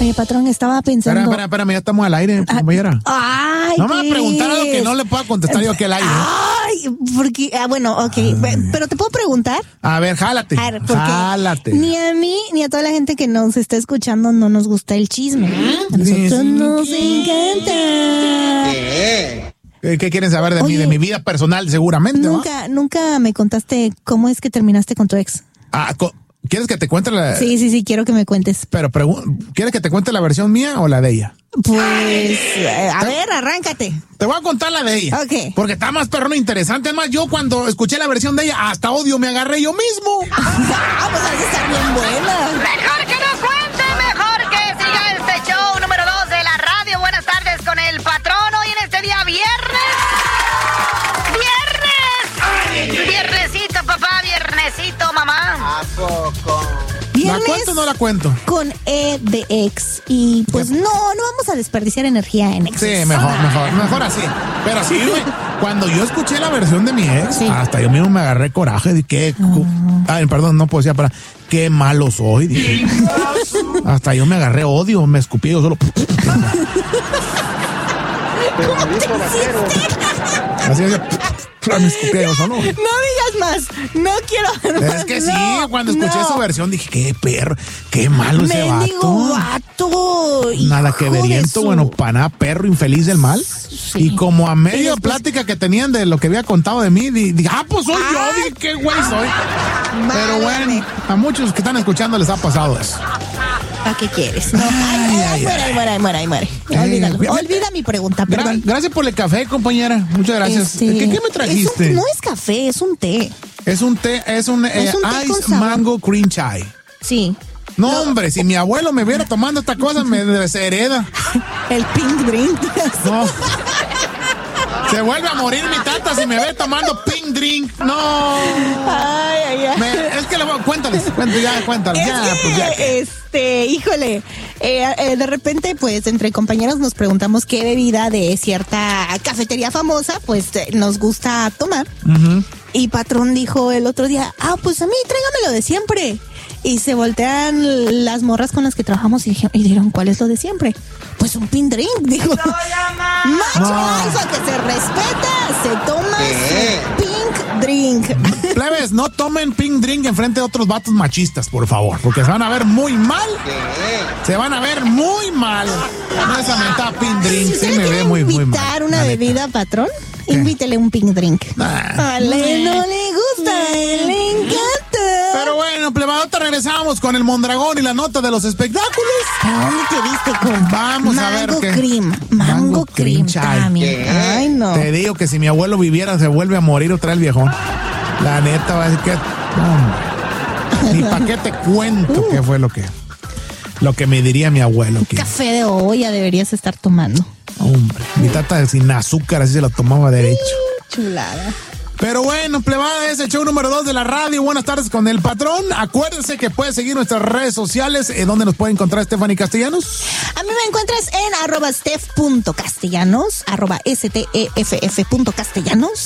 Oye, patrón, estaba pensando... Espérame, ya estamos al aire, compañera. Ay, no me va a preguntar algo que no le pueda contestar yo aquí al aire. Ay, porque... bueno, ok. Pero ¿te puedo preguntar? A ver, jálate. A ver, porque jálate. Ni a mí, ni a toda la gente que nos está escuchando no nos gusta el chisme. A nosotros nos encanta. ¿Qué quieren saber de mí? De mi vida personal, seguramente, Nunca me contaste cómo es que terminaste con tu ex. ¿Quieres que te cuente la...? Sí, quiero que me cuentes. Pero ¿quieres que te cuente la versión mía o la de ella? Pues, a ver, arráncate. Te voy a contar la de ella. Ok. Porque está más perrón interesante. Además, yo cuando escuché la versión de ella, hasta odio me agarré yo mismo. Pues hay que estar bien buena. Mejor que no cuente, mejor que siga este show número 2 de la radio. Buenas tardes con el patrón. Hoy en este día viernes. Viernesito, papá, viernesito, mamá. ¿A poco? Viernes ¿La cuento o no la cuento? Con E de ex. Y pues no vamos a desperdiciar energía en ex. Sí, mejor así. Pero sí, güey, cuando yo escuché la versión de mi ex, hasta yo mismo me agarré coraje. Dije, perdón, no puedo decir para qué malo soy. Dije, hasta yo me agarré odio, me escupí yo solo. Así me escupí yo solo. No digas más, no quiero. Es que sí, cuando escuché su versión dije, qué perro, qué malo ese vato. Nada que veriento, bueno, para nada, perro infeliz del mal. Sí. Y como a media plática que tenían de lo que había contado de mí, dije, pues soy yo, dije, qué güey soy. Pero bueno, a muchos que están escuchando les ha pasado eso. ¿Para qué quieres? No. Muere. Olvida mi pregunta, perdón. Gracias por el café, compañera. Muchas gracias. ¿Qué me trajiste? No es café, es un té. Es un Ice Mango Cream Chai. Sí. No, hombre, si mi abuelo me viera tomando esta cosa, me deshereda. El pink drink. No. Se vuelve a morir mi tata si me ve tomando pink drink. No. Ay. Es que cuéntales. Híjole. De repente, pues, entre compañeros nos preguntamos qué bebida de cierta cafetería famosa, pues, nos gusta tomar. Uh-huh. Y patrón dijo el otro día, pues a mí tráigamelo de siempre. Y se voltean las morras con las que trabajamos y dijeron, ¿cuál es lo de siempre? Pues un pink drink, dijo. Macho, que se respeta, se toma su pink drink. Plebes, no tomen pink drink enfrente de otros vatos machistas, por favor, porque se van a ver muy mal. Se van a ver muy mal. No esa mentada pink drink, sí me ve muy mal. ¿Invitar una bebida, patrón? Invítele un pink drink. No le gusta, le encanta. Pero bueno, plebadota, regresamos con el Mondragón y la nota de los espectáculos. ¿A dónde te viste con? Vamos a ver qué. Mango cream chai. Ay, no. Te digo que si mi abuelo viviera se vuelve a morir otra vez el viejón. La neta va a decir que ni para qué te cuento qué fue lo que me diría mi abuelo. Café de olla deberías estar tomando. Hombre, mi tata sin azúcar así se lo tomaba derecho. Chulada. Pero bueno, plebada, es el show número 2 de la radio. Buenas tardes con el patrón. Acuérdense que puedes seguir nuestras redes sociales. ¿Dónde nos puede encontrar Stephanie Castellanos? A mí me encuentras en @steph.castellanos, @steff.castellanos.